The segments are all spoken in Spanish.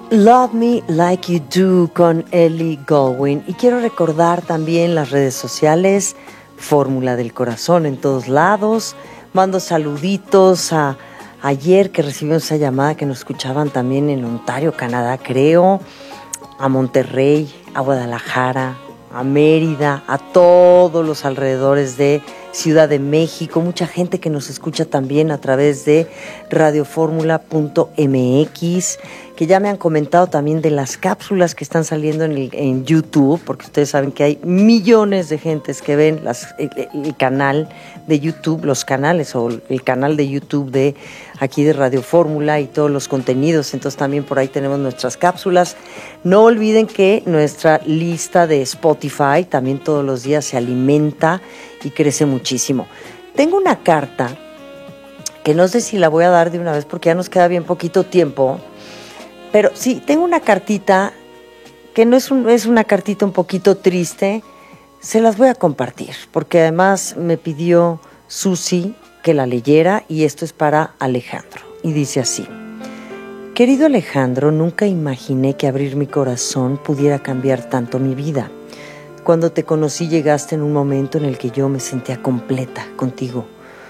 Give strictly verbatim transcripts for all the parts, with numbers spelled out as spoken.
Love Me Like You Do con Ellie Goulding. Y quiero recordar también las redes sociales, Fórmula del Corazón en todos lados. Mando saluditos a ayer que recibimos esa llamada que nos escuchaban también en Ontario, Canadá, creo, a Monterrey, a Guadalajara, a Mérida, a todos los alrededores de Ciudad de México, mucha gente que nos escucha también a través de radioformula punto m x, que ya me han comentado también de las cápsulas que están saliendo en, el, en YouTube, porque ustedes saben que hay millones de gentes que ven las, el, el canal de YouTube, los canales o el canal de YouTube de aquí de Radio Fórmula y todos los contenidos, entonces también por ahí tenemos nuestras cápsulas. No olviden que nuestra lista de Spotify también todos los días se alimenta y crece muchísimo. Tengo una carta que no sé si la voy a dar de una vez porque ya nos queda bien poquito tiempo, pero sí, tengo una cartita que no es, un, es una cartita un poquito triste, se las voy a compartir, porque además me pidió Susi que la leyera y esto es para Alejandro. Y dice así: querido Alejandro, nunca imaginé que abrir mi corazón pudiera cambiar tanto mi vida. Cuando te conocí llegaste en un momento en el que yo me sentía completa contigo.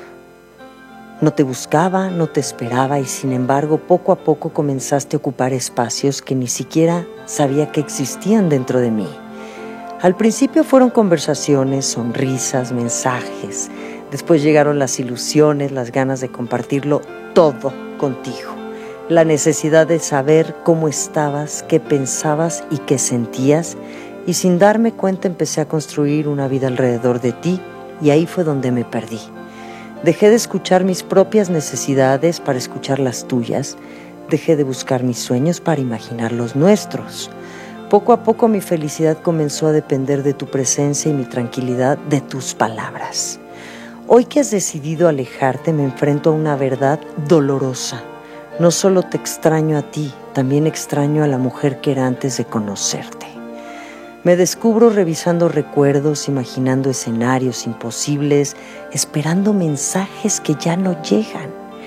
No te buscaba, no te esperaba y sin embargo poco a poco comenzaste a ocupar espacios que ni siquiera sabía que existían dentro de mí. Al principio fueron conversaciones, sonrisas, mensajes. Después llegaron las ilusiones, las ganas de compartirlo todo contigo. La necesidad de saber cómo estabas, qué pensabas y qué sentías. Y sin darme cuenta empecé a construir una vida alrededor de ti y ahí fue donde me perdí. Dejé de escuchar mis propias necesidades para escuchar las tuyas. Dejé de buscar mis sueños para imaginar los nuestros. Poco a poco mi felicidad comenzó a depender de tu presencia y mi tranquilidad de tus palabras. Hoy que has decidido alejarte me enfrento a una verdad dolorosa. No solo te extraño a ti, también extraño a la mujer que era antes de conocerte. Me descubro revisando recuerdos, imaginando escenarios imposibles, esperando mensajes que ya no llegan.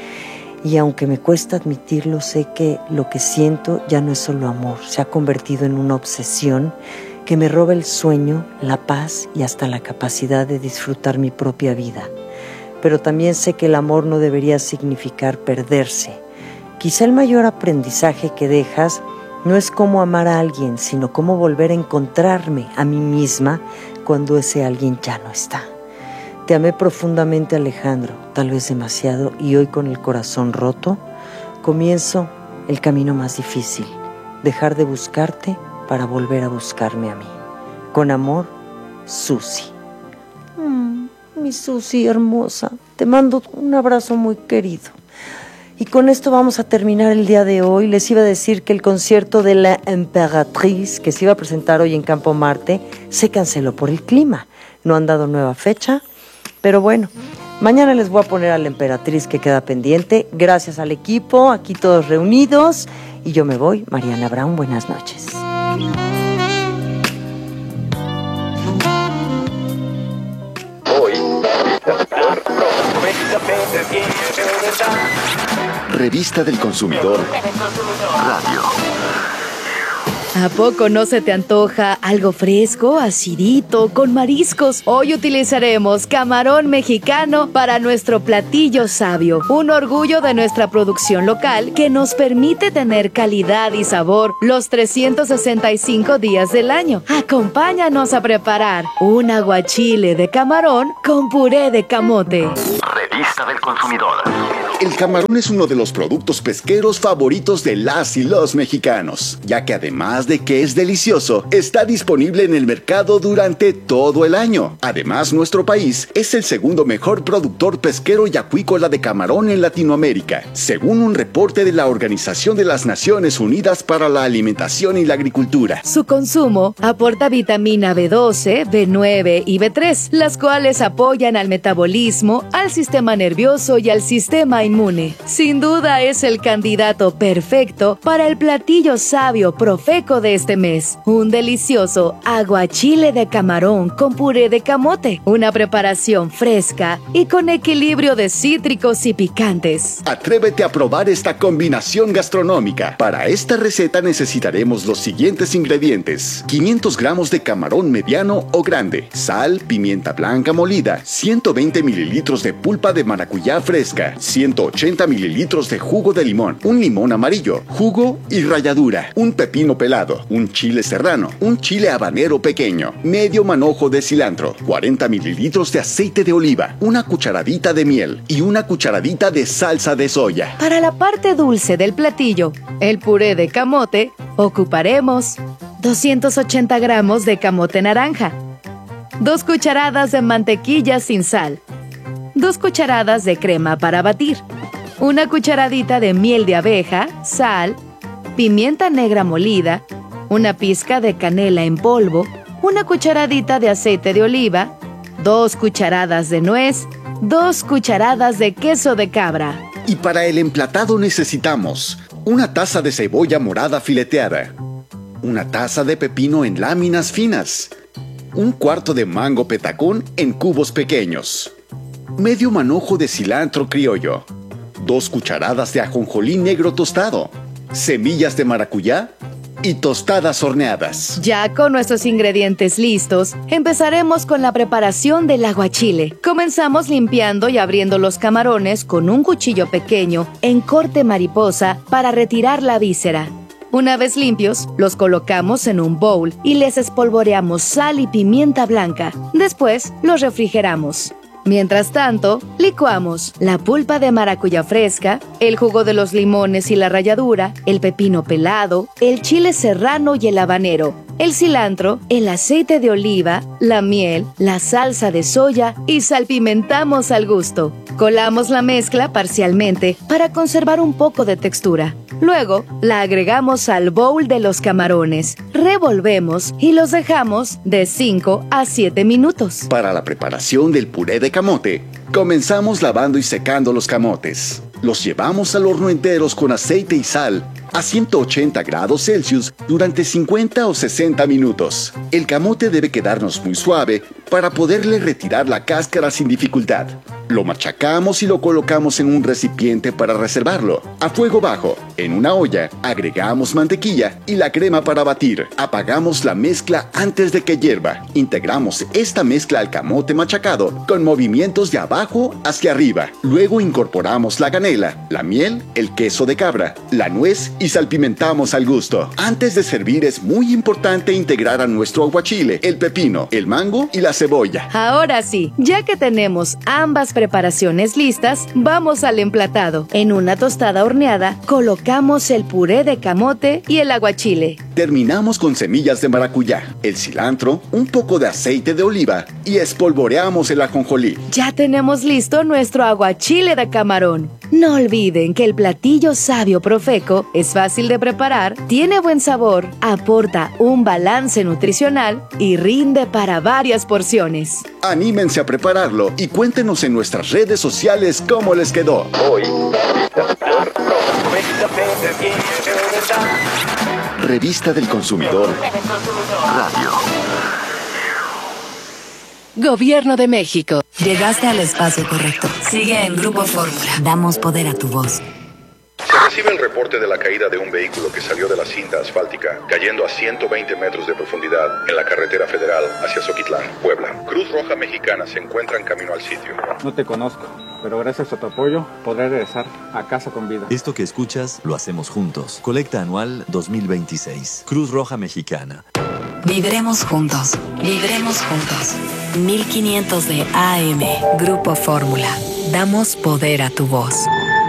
Y aunque me cuesta admitirlo, sé que lo que siento ya no es solo amor, se ha convertido en una obsesión que me roba el sueño, la paz y hasta la capacidad de disfrutar mi propia vida. Pero también sé que el amor no debería significar perderse. Quizá el mayor aprendizaje que dejas no es cómo amar a alguien, sino cómo volver a encontrarme a mí misma cuando ese alguien ya no está. Te amé profundamente, Alejandro, tal vez demasiado, y hoy con el corazón roto, comienzo el camino más difícil, dejar de buscarte para volver a buscarme a mí. Con amor, Susi. Mm, mi Susi hermosa, te mando un abrazo muy querido. Y con esto vamos a terminar el día de hoy. Les iba a decir que el concierto de la Emperatriz, que se iba a presentar hoy en Campo Marte, se canceló por el clima. No han dado nueva fecha, pero bueno, mañana les voy a poner a la Emperatriz que queda pendiente. Gracias al equipo, aquí todos reunidos. Y yo me voy, Mariana Brown, buenas noches. Revista del Consumidor Radio. ¿A poco no se te antoja algo fresco, acidito, con mariscos? Hoy utilizaremos camarón mexicano para nuestro platillo sabio, un orgullo de nuestra producción local que nos permite tener calidad y sabor los trescientos sesenta y cinco días del año. Acompáñanos a preparar un aguachile de camarón con puré de camote. Revista del Consumidor. El camarón es uno de los productos pesqueros favoritos de las y los mexicanos, ya que además de que es delicioso, está disponible en el mercado durante todo el año. Además, nuestro país es el segundo mejor productor pesquero y acuícola de camarón en Latinoamérica, según un reporte de la Organización de las Naciones Unidas para la Alimentación y la Agricultura. Su consumo aporta vitamina B doce, B nueve y B tres, las cuales apoyan al metabolismo, al sistema sistema nervioso y al sistema inmune. Sin duda es el candidato perfecto para el platillo sabio Profeco de este mes. Un delicioso aguachile de camarón con puré de camote. Una preparación fresca y con equilibrio de cítricos y picantes. Atrévete a probar esta combinación gastronómica. Para esta receta necesitaremos los siguientes ingredientes: quinientos gramos de camarón mediano o grande, sal, pimienta blanca molida, ciento veinte mililitros de pulpa de maracuyá fresca, ciento ochenta mililitros de jugo de limón, un limón amarillo, jugo y ralladura, un pepino pelado, un chile serrano, un chile habanero pequeño, medio manojo de cilantro, cuarenta mililitros de aceite de oliva, una cucharadita de miel y una cucharadita de salsa de soya. Para la parte dulce del platillo, el puré de camote, ocuparemos doscientos ochenta gramos de camote naranja, dos cucharadas de mantequilla sin sal, dos cucharadas de crema para batir, una cucharadita de miel de abeja, sal, pimienta negra molida, una pizca de canela en polvo, una cucharadita de aceite de oliva, dos cucharadas de nuez, dos cucharadas de queso de cabra. Y para el emplatado necesitamos una taza de cebolla morada fileteada, una taza de pepino en láminas finas, un cuarto de mango petacón en cubos pequeños, medio manojo de cilantro criollo, dos cucharadas de ajonjolí negro tostado, semillas de maracuyá y tostadas horneadas. Ya con nuestros ingredientes listos, empezaremos con la preparación del aguachile. Comenzamos limpiando y abriendo los camarones con un cuchillo pequeño en corte mariposa para retirar la víscera. Una vez limpios, los colocamos en un bowl y les espolvoreamos sal y pimienta blanca. Después, los refrigeramos. Mientras tanto, licuamos la pulpa de maracuyá fresca, el jugo de los limones y la ralladura, el pepino pelado, el chile serrano y el habanero, el cilantro, el aceite de oliva, la miel, la salsa de soya y salpimentamos al gusto. Colamos la mezcla parcialmente para conservar un poco de textura. Luego, la agregamos al bowl de los camarones, revolvemos y los dejamos de cinco a siete minutos. Para la preparación del puré de camote, comenzamos lavando y secando los camotes. Los llevamos al horno enteros con aceite y sal a ciento ochenta grados Celsius durante cincuenta o sesenta minutos. El camote debe quedarnos muy suave para poderle retirar la cáscara sin dificultad. Lo machacamos y lo colocamos en un recipiente para reservarlo. A fuego bajo, en una olla, agregamos mantequilla y la crema para batir. Apagamos la mezcla antes de que hierva. Integramos esta mezcla al camote machacado con movimientos de abajo hacia arriba. Luego incorporamos la canela, la miel, el queso de cabra, la nuez y salpimentamos al gusto. Antes de servir es muy importante integrar a nuestro aguachile el pepino, el mango y la cebolla. Ahora sí, ya que tenemos ambas preparaciones listas, vamos al emplatado. En una tostada horneada, colocamos el puré de camote y el aguachile. Terminamos con semillas de maracuyá, el cilantro, un poco de aceite de oliva y espolvoreamos el ajonjolí. Ya tenemos listo nuestro aguachile de camarón. No olviden que el platillo sabio Profeco es fácil de preparar, tiene buen sabor, aporta un balance nutricional y rinde para varias porciones. Anímense a prepararlo y cuéntenos en nuestras redes sociales cómo les quedó. Hoy, Revista del Consumidor Radio. Gobierno de México. Llegaste al espacio correcto. Sigue en Grupo Fórmula. Damos poder a tu voz. Se recibe el reporte de la caída de un vehículo que salió de la cinta asfáltica, cayendo a ciento veinte metros de profundidad en la carretera federal hacia Zoquitlán, Puebla. Cruz Roja Mexicana se encuentra en camino al sitio. No te conozco, pero gracias a tu apoyo podré regresar a casa con vida. Esto que escuchas lo hacemos juntos. Colecta anual dos mil veintiséis. Cruz Roja Mexicana. Viviremos juntos. Viviremos juntos. mil quinientos de A M. Grupo Fórmula. Damos poder a tu voz.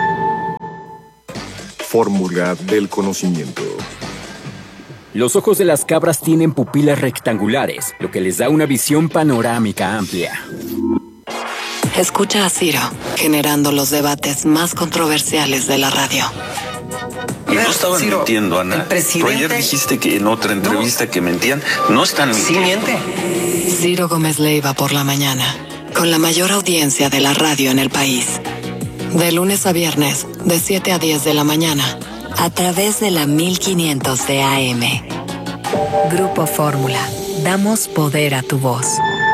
Fórmula del conocimiento. Los ojos de las cabras tienen pupilas rectangulares, lo que les da una visión panorámica amplia. Escucha a Ciro, generando los debates más controversiales de la radio. No estaban Ciro, mintiendo, Ana. Tú ayer dijiste que en otra entrevista no. que mentían. No están mintiendo. Sí miente. Ciro Gómez Leiva por la mañana. con la mayor audiencia de la radio en el país. De lunes a viernes, de siete a diez de la mañana, a través de la mil quinientos de A M. Grupo Fórmula. Damos poder a tu voz.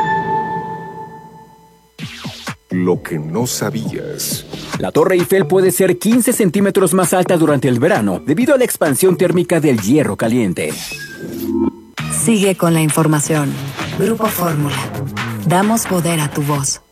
Lo que no sabías. La Torre Eiffel puede ser quince centímetros más alta durante el verano debido a la expansión térmica del hierro caliente. Sigue con la información. Grupo Fórmula. Damos poder a tu voz.